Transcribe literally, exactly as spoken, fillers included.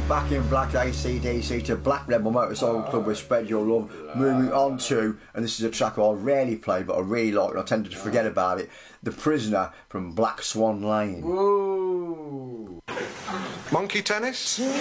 Back in Black, A C D C to Black Rebel Motorcycle Club with Spread Your Love. Moving on to, and this is a track I rarely play but I really like and I tended to forget about it, The Prisoner from Black Swan Lane. Whoa. Monkey tennis?